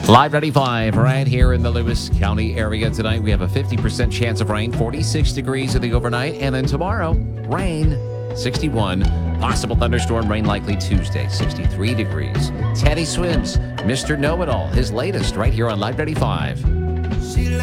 Live 95 right here in the Lewis County area tonight. We have a 50% chance of rain, 46 degrees in the overnight. And then tomorrow, rain, 61. Possible thunderstorm rain likely Tuesday, 63 degrees. Teddy Swims, Mr. Know-It-All, his latest right here on Live 95.